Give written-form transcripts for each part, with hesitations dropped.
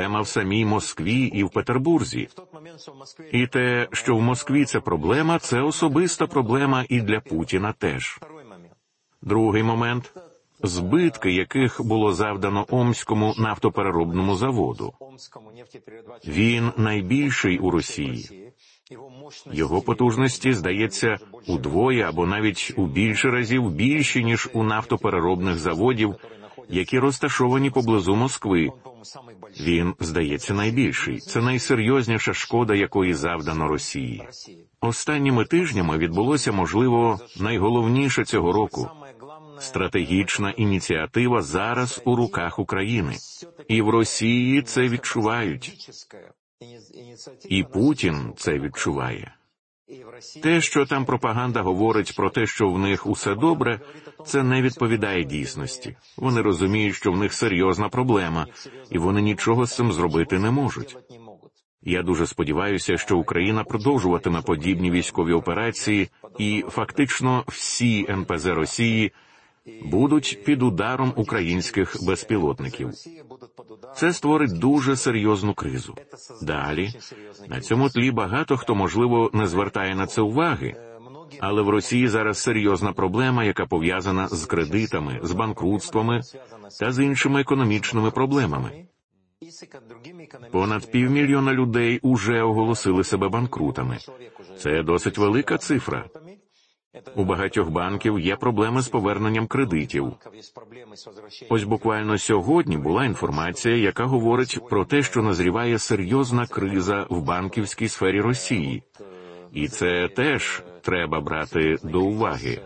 проблема в самій Москві і в Петербурзі. І те, що в Москві це проблема, це особиста проблема і для Путіна теж. Другий момент – збитки, яких було завдано Омському нафтопереробному заводу. Він найбільший у Росії. Його потужності, здається, удвоє або навіть у більше разів більші, ніж у нафтопереробних заводів, які розташовані поблизу Москви. Він, здається, найбільший. Це найсерйозніша шкода, якої завдано Росії. Останніми тижнями відбулося, можливо, найголовніше цього року. Стратегічна ініціатива зараз у руках України. І в Росії це відчувають. І Путін це відчуває. Те, що там пропаганда говорить про те, що в них усе добре, це не відповідає дійсності. Вони розуміють, що в них серйозна проблема, і вони нічого з цим зробити не можуть. Я дуже сподіваюся, що Україна продовжуватиме подібні військові операції, і фактично всі НПЗ Росії будуть під ударом українських безпілотників. Це створить дуже серйозну кризу. Далі, на цьому тлі багато хто, можливо, не звертає на це уваги, але в Росії зараз серйозна проблема, яка пов'язана з кредитами, з банкрутствами та з іншими економічними проблемами. Понад 500 000 людей уже оголосили себе банкрутами. Це досить велика цифра. У багатьох банків є проблеми з поверненням кредитів. Ось буквально сьогодні була інформація, яка говорить про те, що назріває серйозна криза в банківській сфері Росії. І це теж треба брати до уваги.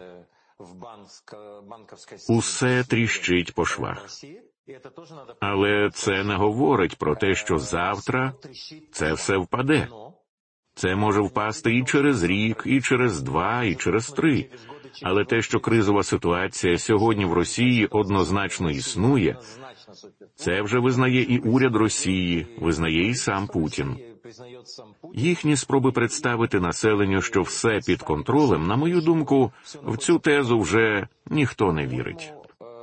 Усе тріщить по швах. Але це не говорить про те, що завтра це все впаде. Це може впасти і через рік, і через 2, і через 3. Але те, що кризова ситуація сьогодні в Росії однозначно існує, це вже визнає і уряд Росії, визнає і сам Путін. Їхні спроби представити населенню, що все під контролем, на мою думку, в цю тезу вже ніхто не вірить.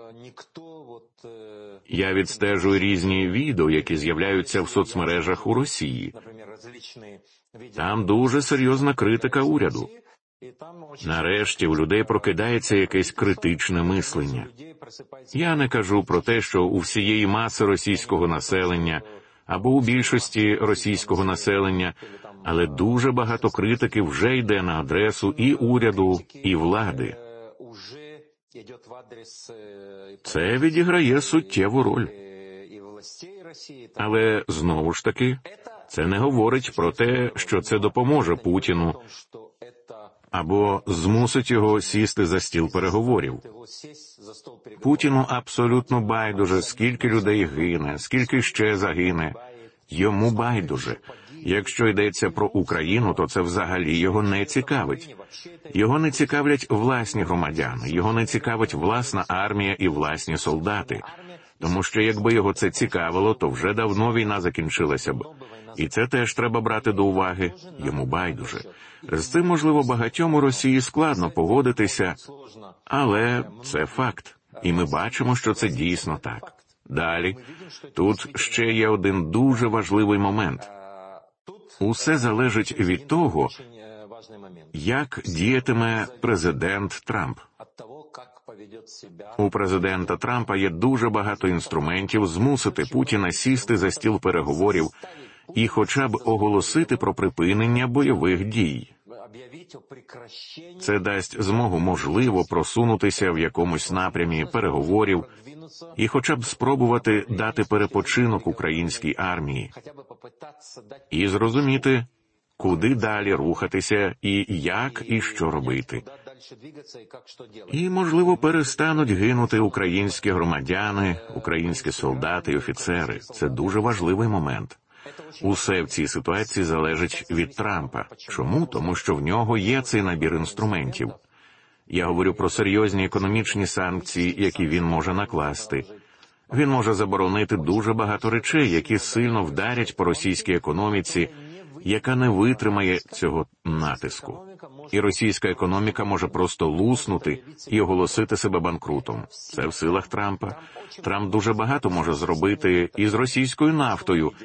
Я відстежую різні відео, які з'являються в соцмережах у Росії. Там дуже серйозна критика уряду. Нарешті у людей прокидається якесь критичне мислення. Я не кажу про те, що у всієї маси російського населення або у більшості російського населення, але дуже багато критики вже йде на адресу і уряду, і влади. Це відіграє суттєву роль. Але, знову ж таки, це не говорить про те, що це допоможе Путіну або змусить його сісти за стіл переговорів. Путіну абсолютно байдуже, скільки людей гине, скільки ще загине. Йому байдуже. Якщо йдеться про Україну, то це взагалі його не цікавить. Його не цікавлять власні громадяни, його не цікавить власна армія і власні солдати. Тому що якби його це цікавило, то вже давно війна закінчилася б. І це теж треба брати до уваги. Йому байдуже. З цим, можливо, багатьом у Росії складно погодитися, але це факт. І ми бачимо, що це дійсно так. Далі, тут ще є один дуже важливий момент. Усе залежить від того, як діятиме президент Трамп. У президента Трампа є дуже багато інструментів змусити Путіна сісти за стіл переговорів і хоча б оголосити про припинення бойових дій. Це дасть змогу, можливо, просунутися в якомусь напрямі переговорів і хоча б спробувати дати перепочинок українській армії і зрозуміти, куди далі рухатися і як і що робити. І, можливо, перестануть гинути українські громадяни, українські солдати і офіцери. Це дуже важливий момент. Усе в цій ситуації залежить від Трампа. Чому? Тому що в нього є цей набір інструментів. Я говорю про серйозні економічні санкції, які він може накласти. Він може заборонити дуже багато речей, які сильно вдарять по російській економіці, яка не витримає цього натиску. І російська економіка може просто луснути і оголосити себе банкрутом. Це в силах Трампа. Трамп дуже багато може зробити і з російською нафтою,